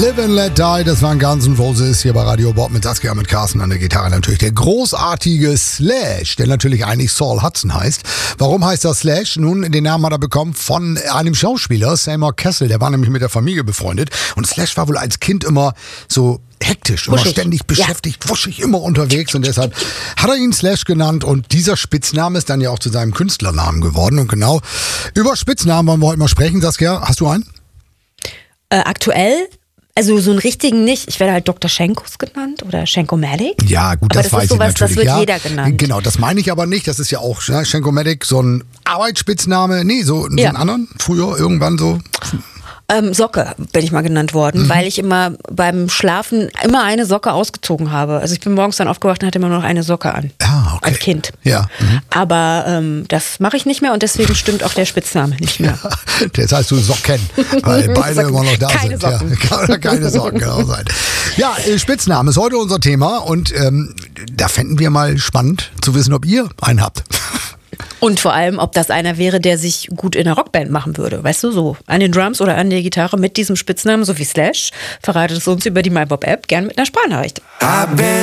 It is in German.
Live and Let Die, das waren Guns N' Roses hier bei Radio Bob mit Saskia, mit Carsten an der Gitarre. Natürlich der großartige Slash, der natürlich eigentlich Saul Hudson heißt. Warum heißt er Slash? Nun, den Namen hat er bekommen von einem Schauspieler, Seymour Cassel. Der war nämlich mit der Familie befreundet. Und Slash war wohl als Kind immer so hektisch, immer ständig beschäftigt, wuschig, immer unterwegs. Und deshalb hat er ihn Slash genannt. Und dieser Spitzname ist dann ja auch zu seinem Künstlernamen geworden. Und genau über Spitznamen wollen wir heute mal sprechen. Saskia, hast du einen? Aktuell? Also so einen richtigen nicht. Ich werde halt Dr. Schenkos genannt oder Schenkomatic. Ja, gut, das weiß ich natürlich. Das wird jeder genannt. Genau, das meine ich aber nicht. Das ist ja auch Schenkomatic, so ein Arbeitsspitzname. Nee, so einen anderen. Früher irgendwann so. Socke bin ich mal genannt worden, weil ich immer beim Schlafen immer eine Socke ausgezogen habe. Also ich bin morgens dann aufgewacht und hatte immer nur noch eine Socke an. Ah, okay. Als Kind. Ja. Aber das mache ich nicht mehr und deswegen stimmt auch der Spitzname nicht mehr. Ja, das heißt du Socken, weil beide immer noch da keine sind. Socken. Ja, keine Socken, genau sein. Ja, Spitzname ist heute unser Thema und da fänden wir mal spannend zu wissen, ob ihr einen habt. Und vor allem, ob das einer wäre, der sich gut in einer Rockband machen würde. Weißt du, so an den Drums oder an der Gitarre mit diesem Spitznamen, so wie Slash. Verratet es uns über die MyBob-App, gern mit einer Sprachnachricht.